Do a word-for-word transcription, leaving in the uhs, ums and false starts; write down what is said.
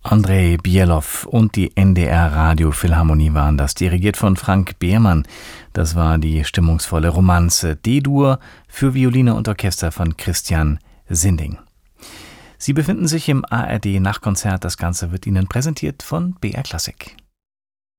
Andrei Bielow und die N D R Radiophilharmonie waren das, dirigiert von Frank Behrmann. Das war die stimmungsvolle Romanze D-Dur für Violine und Orchester von Christian Sinding. Sie befinden sich im A R D Nachtkonzert. Das Ganze wird Ihnen präsentiert von B R Klassik.